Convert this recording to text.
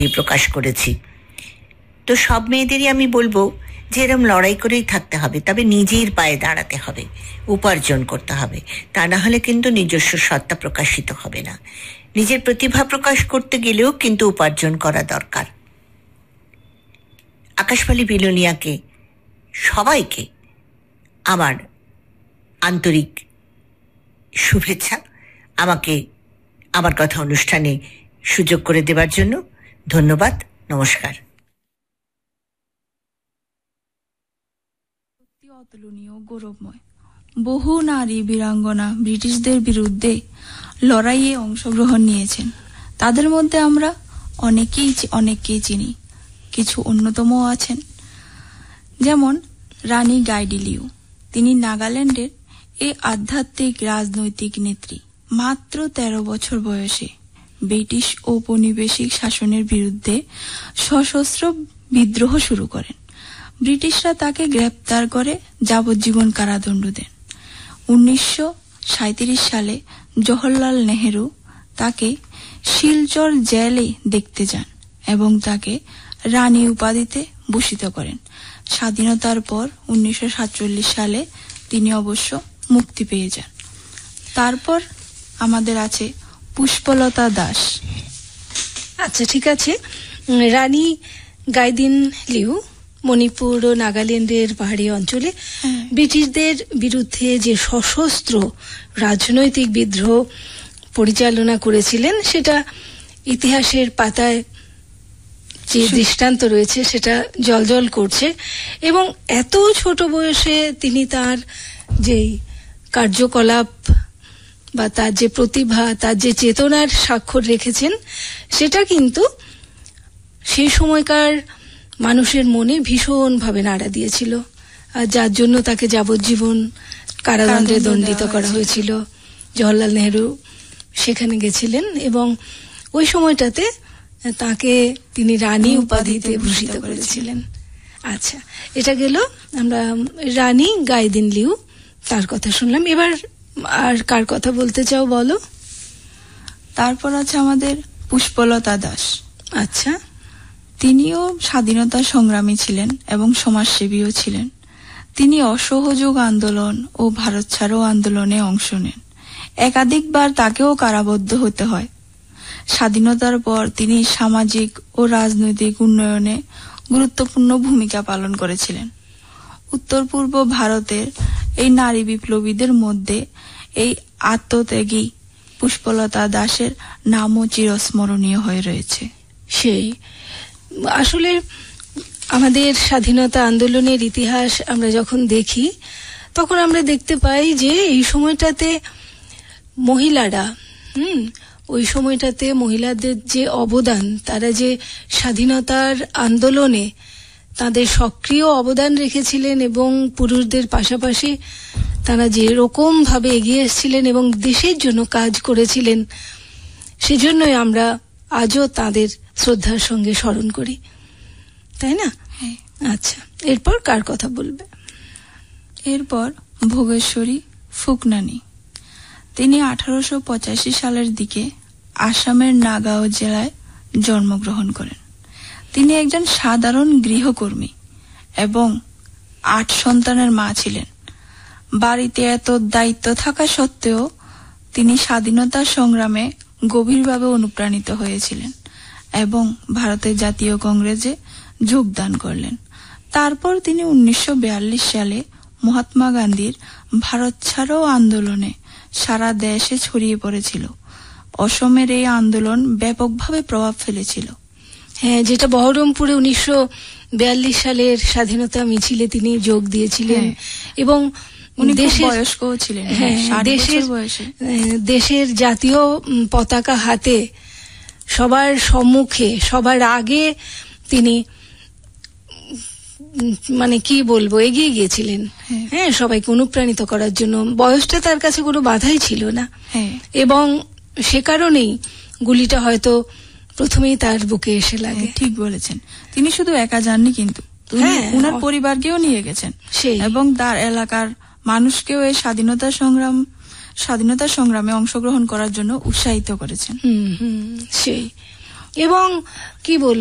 প্রকাশ করেছি। তো সব মেয়েদেরই আমি বলবো যে এরম লড়াই করেই থাকতে হবে, তবে নিজের পায়ে দাঁড়াতে হবে, উপার্জন করতে হবে, তা না হলে কিন্তু নিজস্ব সত্তা প্রকাশিত হবে না। নিজের প্রতিভা প্রকাশ করতে গেলেও কিন্তু উপার্জন করা দরকার। আকাশবাণী বিলোনিয়াকে সবাইকে আমার আন্তরিক শুভেচ্ছা, আমাকে আমার কথা অনুষ্ঠানে সুযোগ করে দেবার জন্য ধন্যবাদ। নমস্কার। অতুলনীয়, গৌরবময়। বহু নারী বীরাঙ্গনা ব্রিটিশদের বিরুদ্ধে লড়াইয়ে অংশগ্রহণ নিয়েছেন। তাদের মধ্যে আমরা অনেককেই চিনি, কিছু অন্যতমও আছেন। যেমন রানী গাইডি লিউ, তিনি নাগাল্যান্ডের এই আধ্যাত্মিক রাজনৈতিক নেত্রী। মাত্র 13 বছর বয়সে ব্রিটিশ ঔপনিবেশিক শাসনের বিরুদ্ধে সশস্ত্র বিদ্রোহ শুরু করেন। ব্রিটিশরা তাকে গ্রেপ্তার করে যাবজ্জীবন কারাদণ্ড দেন। 1937 সালে জওহরলাল নেহেরু তাকে শিলচর জেলে দেখতে যান এবং তাকে রানী উপাধিতে ভূষিত করেন। স্বাধীনতার পর 1947 সালে তিনি অবশ্য মুক্তি পেয়ে যান। তারপর আমাদের আছে পুষ্পলতা দাস। আচ্ছা, ঠিক আছে। রানী গাইদিন লিউ মণিপুর ও নাগাল্যান্ডের পাহাড়ি অঞ্চলে ব্রিটিশদের বিরুদ্ধে যে সশস্ত্র রাজনৈতিক বিদ্রোহ পরিচালনা করেছিলেন, সেটা ইতিহাসের পাতায় যে দৃষ্টান্ত রয়েছে সেটা জ্বলজ্বল করছে। এবং এত ছোট বয়সে তিনি তার যে কার্যকলাপ বা তার যে প্রতিভা, তার যে চেতনার স্বাক্ষর রেখেছেন, সেটা কিন্তু সেই সময়কার মানুষের মনে ভীষণভাবে নাড়া দিয়েছিল, আর যার জন্য তাকে যাবজ্জীবন কারাদণ্ডে দণ্ডিত করা হয়েছিল। জওহরলাল নেহেরু সেখানে গেছিলেন এবং ওই সময়টাতে তাকে তিনি রানী উপাধিতে ভূষিত করেছিলেন। আচ্ছা, এটা গেল আমরা রানী গাইদিন লিউ, তার কথা শুনলাম। এবার আর কার কথা বলতে চাও বলো? তারপর আছে আমাদের পুষ্পলতা দাস। আচ্ছা, তিনিও স্বাধীনতা সংগ্রামী ছিলেন এবং সমাজসেবীও ছিলেন। তিনি অসহযোগ আন্দোলন ও ভারত ছাড়ো আন্দোলনে অংশ নেন। একাধিকবার তাকেও কারাবদ্ধ হতে হয়। স্বাধীনতার পর তিনি সামাজিক ও রাজনৈতিক উন্নয়নে গুরুত্বপূর্ণ ভূমিকা পালন করেছিলেন। উত্তর পূর্ব ভারতের এই নারী বিপ্লবীদের মধ্যে এই আত্মত্যাগী পুষ্পলতা দাসের নামও চিরস্মরণীয় হয়ে রয়েছে। সেই আসলে আমাদের স্বাধীনতা আন্দোলনের ইতিহাস আমরা যখন দেখি, তখন আমরা দেখতে পাই যে এই সময়টাতে মহিলারা ওই সময়টাতে মহিলাদের যে অবদান, তারা যে স্বাধীনতার আন্দোলনে তাদের সক্রিয় অবদান রেখেছিলেন এবং পুরুষদের পাশাপাশি তারা যে রকম ভাবে এগিয়ে এসেছিলেন এবং দেশের জন্য কাজ করেছিলেন, সেজন্যই আমরা আজও তাদের শ্রদ্ধার সঙ্গে স্মরণ করি, তাই না? আচ্ছা, এরপর কার কথা বলবে? এরপর ভোগেশ্বরী ফুকনানি। তিনি 1885 সালের দিকে আসামের নাগাঁও জেলায় জন্মগ্রহণ করেন। তিনি একজন সাধারণ গৃহকর্মী এবং 8 সন্তানের মা ছিলেন। বাড়িতে এত দায়িত্ব থাকা সত্ত্বেও তিনি স্বাধীনতা সংগ্রামে গভীরভাবে অনুপ্রাণিত হয়েছিলেন এবং ভারতের জাতীয় কংগ্রেসে যোগদান করলেন। তারপর তিনি 1942 সালে মহাত্মা গান্ধীর ভারত ছাড়ো আন্দোলনে সারা দেশে ছড়িয়ে পড়েছিল। অসমের এই আন্দোলন ব্যাপকভাবে প্রভাব ফেলেছিল। হ্যাঁ, যেটা বহরমপুরে 1942 সালের স্বাধীনতা মিছিলে তিনি যোগ দিয়েছিলেন এবং বয়স্কও ছিলেন। দেশের জাতীয় পতাকা হাতে সবার সম্মুখে, সবার আগে তিনি মানে কি বলবো, এগিয়ে গিয়েছিলেন। হ্যাঁ, সবাইকে অনুপ্রাণিত করার জন্য। বয়সটা তার কাছে কোনো বাধাই ছিল না এবং সে কারণেই গুলিটা হয়তো প্রথমেই তার বুকে এসে লাগে। ঠিক বলেছেন। তিনি শুধু একা যাননি, কিন্তু ওনার পরিবারকেও নিয়ে গেছেন এবং তার এলাকার মানুষকেও এই স্বাধীনতা সংগ্রামে অংশগ্রহণ করার জন্য উৎসাহিত করেছেন। সেই এবং কি বলবো